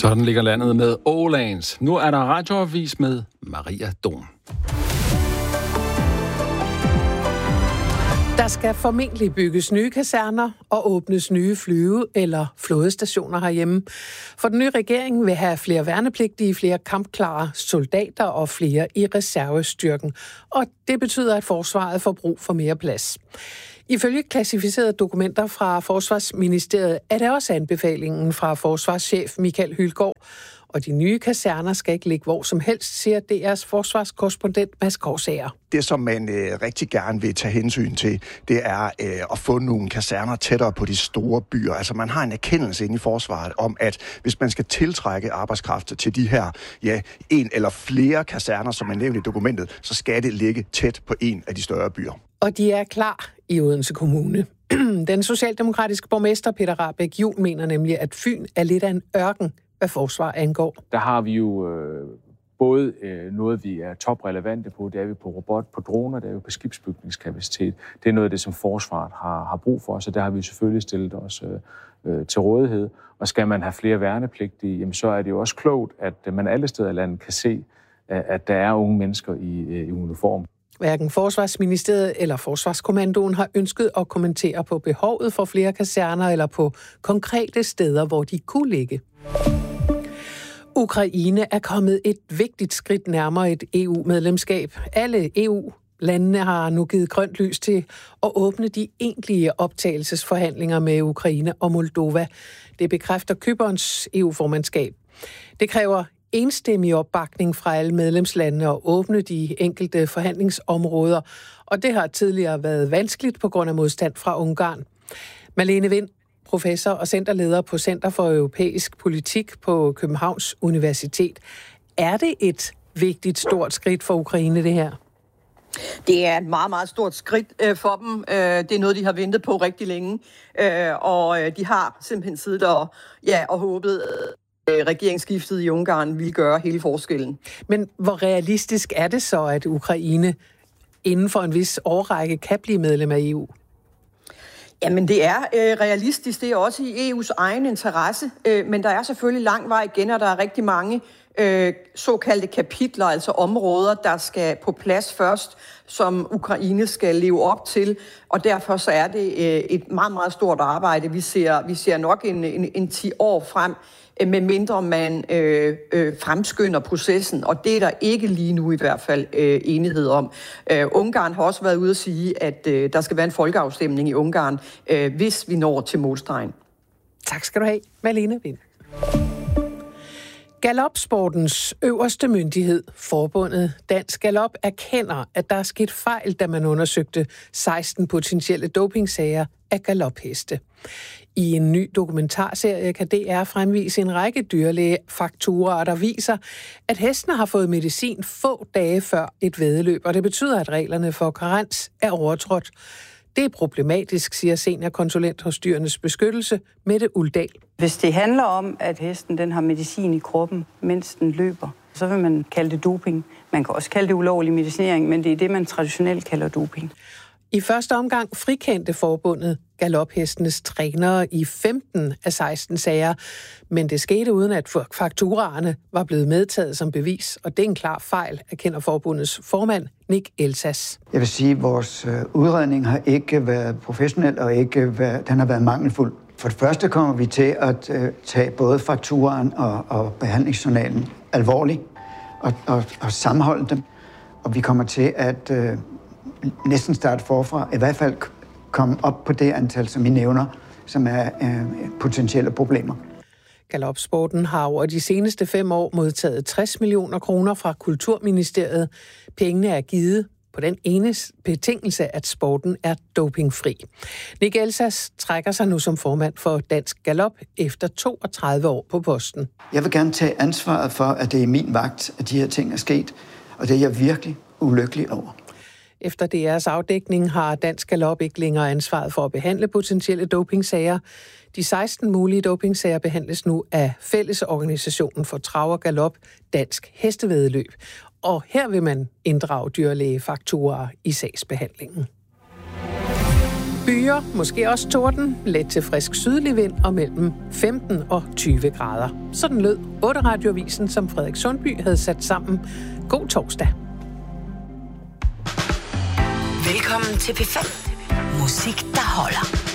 Sådan ligger landet med Ålands. Nu er der radioavis med Maria Don. Der skal formentlig bygges nye kaserner og åbnes nye flyve- eller flådestationer herhjemme. For den nye regering vil have flere værnepligtige, flere kampklare soldater og flere i reservestyrken. Og det betyder, at forsvaret får brug for mere plads. Ifølge klassificerede dokumenter fra Forsvarsministeriet er det også anbefalingen fra forsvarschef Michael Hylgaard. Og de nye kaserner skal ikke ligge hvor som helst, siger DR's forsvarskorrespondent Mads Korsager. Det, som man rigtig gerne vil tage hensyn til, det er at få nogle kaserner tættere på de store byer. Altså man har en erkendelse inde i forsvaret om, at hvis man skal tiltrække arbejdskraft til de her, en eller flere kaserner, som er nævnt i dokumentet, så skal det ligge tæt på en af de større byer. Og de er klar i Odense Kommune. Den socialdemokratiske borgmester Peter Rahbæk Juhl mener nemlig, at Fyn er lidt af en ørken, hvad forsvar angår. Der har vi jo både noget, vi er toprelevante på, det er vi på robot, på droner, det er vi på skibsbygningskapacitet. Det er noget af det, som forsvaret har brug for, så der har vi selvfølgelig stillet os til rådighed. Og skal man have flere værnepligtige, jamen, så er det jo også klogt, at man alle steder i landet kan se, at der er unge mennesker i uniform. Hverken Forsvarsministeriet eller Forsvarskommandoen har ønsket at kommentere på behovet for flere kaserner eller på konkrete steder, hvor de kunne ligge. Ukraine er kommet et vigtigt skridt nærmere et EU-medlemskab. Alle EU-landene har nu givet grønt lys til at åbne de egentlige optagelsesforhandlinger med Ukraine og Moldova. Det bekræfter Cyperns EU-formandskab. Det kræver enstemmig opbakning fra alle medlemslandene at åbne de enkelte forhandlingsområder, og det har tidligere været vanskeligt på grund af modstand fra Ungarn. Malene Vind, professor og centerleder på Center for Europæisk Politik på Københavns Universitet. Er det et vigtigt, stort skridt for Ukraine, det her? Det er et meget, meget stort skridt for dem. Det er noget, de har ventet på rigtig længe, og de har simpelthen siddet og håbet, regeringsskiftet i Ungarn vil gøre hele forskellen. Men hvor realistisk er det så, at Ukraine inden for en vis årrække kan blive medlem af EU? Jamen det er realistisk, det er også i EU's egen interesse, men der er selvfølgelig lang vej igen, og der er rigtig mange såkaldte kapitler, altså områder, der skal på plads først, som Ukraine skal leve op til, og derfor så er det et meget, meget stort arbejde. Vi ser nok en 10 år frem, med mindre man fremskynder processen, og det er der ikke lige nu i hvert fald enighed om. Ungarn har også været ude at sige, at der skal være en folkeafstemning i Ungarn, hvis vi når til målstregen. Tak skal du have, Malene Vind. Galopsportens øverste myndighed, forbundet Dansk Galop, erkender, at der er sket fejl, da man undersøgte 16 potentielle dopingsager af galopheste. I en ny dokumentarserie kan DR fremvise en række dyrlægefakturaer, der viser, at hestene har fået medicin få dage før et væddeløb, og det betyder, at reglerne for karens er overtrådt. Det er problematisk, siger seniorkonsulent hos Dyrenes Beskyttelse, Mette Uldal. Hvis det handler om, at hesten den har medicin i kroppen, mens den løber, så vil man kalde det doping. Man kan også kalde det ulovlig medicinering, men det er det, man traditionelt kalder doping. I første omgang frikendte forbundet galophestenes trænere i 15 af 16 sager, men det skete uden, at fakturaerne var blevet medtaget som bevis, og det er en klar fejl, erkender forbundets formand, Nick Elsas. Jeg vil sige, at vores udredning har ikke været professionel, og den har været mangelfuld. For det første kommer vi til at tage både fakturaen og behandlingsjournalen alvorligt og sammenholde dem, og vi kommer til at næsten starte forfra, i hvert fald komme op på det antal, som I nævner, som er potentielle problemer. Galopsporten har over de seneste 5 år modtaget 60 millioner kroner fra Kulturministeriet. Pengene er givet på den ene betingelse, at sporten er dopingfri. Nick Elsas trækker sig nu som formand for Dansk Galop efter 32 år på posten. Jeg vil gerne tage ansvaret for, at det er min vagt, at de her ting er sket, og det er jeg virkelig ulykkelig over. Efter DR's afdækning har Dansk Galop ikke længere ansvaret for at behandle potentielle dopingsager. De 16 mulige dopingsager behandles nu af Fællesorganisationen for Trav og Galop, Dansk Hestevæddeløb. Og her vil man inddrage dyrlægefakturaer i sagsbehandlingen. Byer, måske også torden, let til frisk sydlig vind og mellem 15 og 20 grader. Sådan lød 8 radioavisen, som Frederik Sundby havde sat sammen. God torsdag. Velkommen til P5. Musik, der holder.